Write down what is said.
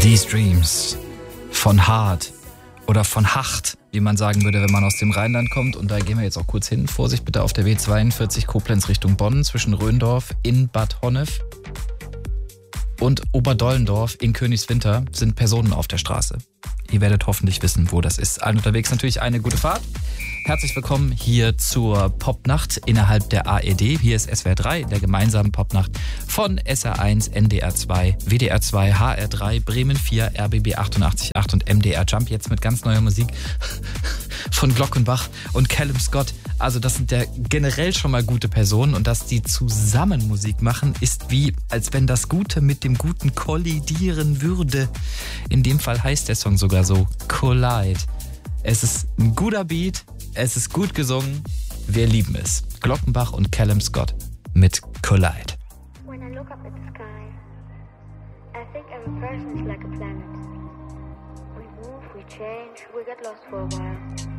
Die Streams von Hart oder von Hacht, wie man sagen würde, wenn man aus dem Rheinland kommt. Und da gehen wir jetzt auch kurz hin. Vorsicht bitte auf der W42 Koblenz Richtung Bonn zwischen Röndorf in Bad Honnef und Oberdollendorf in Königswinter sind Personen auf der Straße. Ihr werdet hoffentlich wissen, wo das ist. Allen unterwegs natürlich eine gute Fahrt. Herzlich willkommen hier zur Popnacht innerhalb der ARD. Hier ist SWR 3, der gemeinsamen Popnacht von SR1, NDR 2, WDR 2, HR 3, Bremen 4, RBB 88.8 und MDR Jump. Jetzt mit ganz neuer Musik von Glockenbach und Callum Scott. Also das sind ja generell schon mal gute Personen und dass die zusammen Musik machen, ist wie, als wenn das Gute mit dem Guten kollidieren würde. In dem Fall heißt der Song sogar so, Collide. Es ist ein guter Beat, es ist gut gesungen, wir lieben es. Glockenbach und Callum Scott mit Collide. When I look up at the sky, I think every person is like a planet. We move, we change, we get lost for a while.